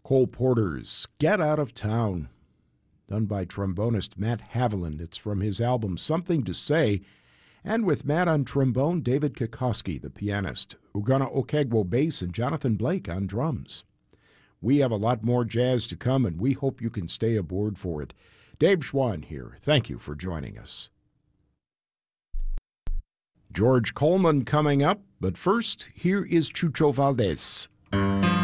Cole Porter's Get Out of Town, done by trombonist Matt Haviland. It's from his album Something to Say, and with Matt on trombone, David Kokoski, the pianist, Ugonna Okegwo bass, and Jonathan Blake on drums. We have a lot more jazz to come, and we hope you can stay aboard for it. Dave Schwann here. Thank you for joining us. George Coleman coming up, but first, here is Chucho Valdés.